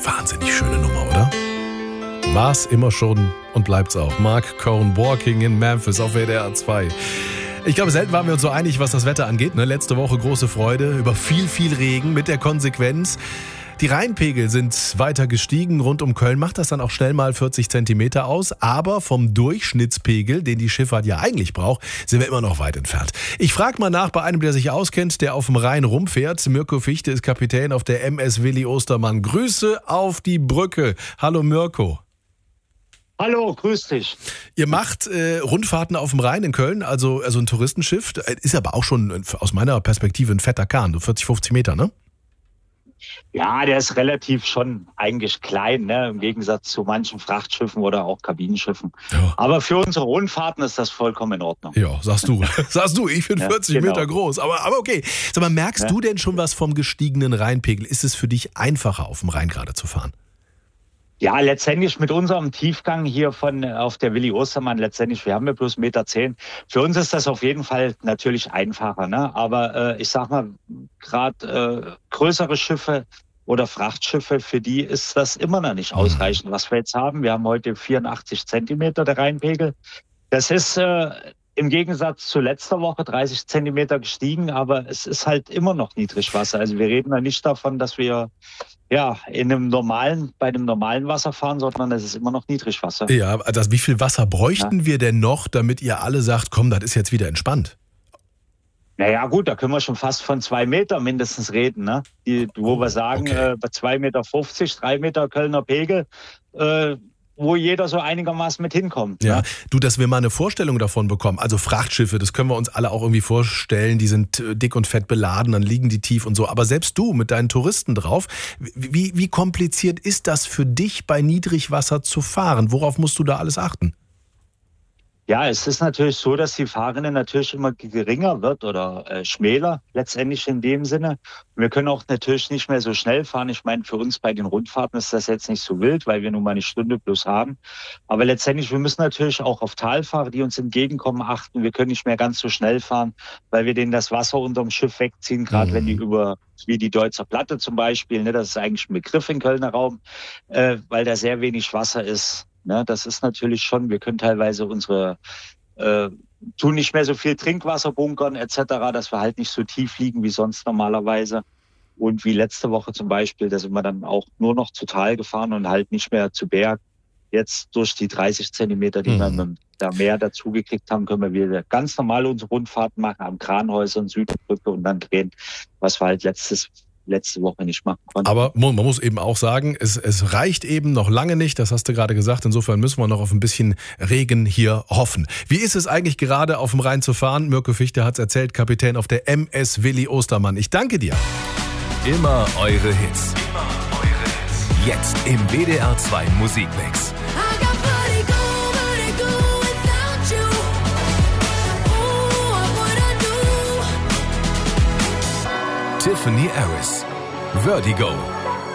Wahnsinnig schöne Nummer, oder? War's immer schon und bleibt's auch. Mark Cohn, Walking in Memphis auf WDR 2. Ich glaube, selten waren wir uns so einig, was das Wetter angeht. Ne? Letzte Woche große Freude über viel Regen mit der Konsequenz. Die Rheinpegel sind weiter gestiegen. Rund um Köln macht das dann auch schnell mal 40 Zentimeter aus. Aber vom Durchschnittspegel, den die Schifffahrt ja eigentlich braucht, sind wir immer noch weit entfernt. Ich frage mal nach bei einem, der sich auskennt, der auf dem Rhein rumfährt. Mirko Fichte ist Kapitän auf der MS Willi Ostermann. Grüße auf die Brücke. Hallo Mirko. Hallo, grüß dich. Ihr macht Rundfahrten auf dem Rhein in Köln, also ein Touristenschiff. Ist aber auch schon aus meiner Perspektive ein fetter Kahn, so 40, 50 Meter, ne? Ja, der ist relativ schon eigentlich klein, ne? Im Gegensatz zu manchen Frachtschiffen oder auch Kabinenschiffen. Ja. Aber für unsere Rundfahrten ist das vollkommen in Ordnung. Ja, sagst du. Ich bin 40 genau. Meter groß. Aber okay. Sag mal, merkst du denn schon was vom gestiegenen Rheinpegel? Ist es für dich einfacher, auf dem Rhein gerade zu fahren? Ja, letztendlich mit unserem Tiefgang hier auf der Willi Ostermann, wir haben ja bloß 1,10 Meter. Für uns ist das auf jeden Fall natürlich einfacher, ne? Aber ich sag mal, gerade größere Schiffe oder Frachtschiffe, für die ist das immer noch nicht ausreichend, was wir jetzt haben. Wir haben heute 84 Zentimeter der Rheinpegel. Das ist im Gegensatz zu letzter Woche 30 Zentimeter gestiegen, aber es ist halt immer noch Niedrigwasser. Also wir reden da nicht davon, dass wir bei einem normalen Wasser fahren, sondern es ist immer noch Niedrigwasser. Ja, wie viel Wasser bräuchten wir denn noch, damit ihr alle sagt, komm, das ist jetzt wieder entspannt? Naja gut, da können wir schon fast von 2 Meter mindestens reden, ne? Wo wir sagen, bei 2,50 Meter, 3 Meter Kölner Pegel, wo jeder so einigermaßen mit hinkommt. Ja, ne? Du, dass wir mal eine Vorstellung davon bekommen. Also Frachtschiffe, das können wir uns alle auch irgendwie vorstellen. Die sind dick und fett beladen, dann liegen die tief und so. Aber selbst du mit deinen Touristen drauf, wie kompliziert ist das für dich, bei Niedrigwasser zu fahren? Worauf musst du da alles achten? Ja, es ist natürlich so, dass die Fahrrinne natürlich immer geringer wird oder schmäler letztendlich in dem Sinne. Wir können auch natürlich nicht mehr so schnell fahren. Ich meine, für uns bei den Rundfahrten ist das jetzt nicht so wild, weil wir nun mal eine Stunde plus haben. Aber letztendlich, wir müssen natürlich auch auf Talfahrer, die uns entgegenkommen, achten. Wir können nicht mehr ganz so schnell fahren, weil wir denen das Wasser unterm Schiff wegziehen, gerade wenn die wie die Deutzer Platte zum Beispiel, ne, das ist eigentlich ein Begriff im Kölner Raum, weil da sehr wenig Wasser ist. Ne, das ist natürlich schon, wir können teilweise tun nicht mehr so viel Trinkwasser bunkern etc., dass wir halt nicht so tief liegen wie sonst normalerweise. Und wie letzte Woche zum Beispiel, da sind wir dann auch nur noch zu Tal gefahren und halt nicht mehr zu Berg. Jetzt durch die 30 Zentimeter, die wir mit der Meer dazugekriegt haben, können wir wieder ganz normal unsere Rundfahrten machen am Kranhäuser und Südbrücke und dann drehen, was wir halt letzte Woche nicht machen konnten. Aber man muss eben auch sagen, es reicht eben noch lange nicht, das hast du gerade gesagt, insofern müssen wir noch auf ein bisschen Regen hier hoffen. Wie ist es eigentlich gerade auf dem Rhein zu fahren? Mirko Fichte hat es erzählt, Kapitän auf der MS Willi Ostermann. Ich danke dir. Immer eure Hits. Jetzt im WDR 2 Musikmix. Tiffany Harris, Vertigo.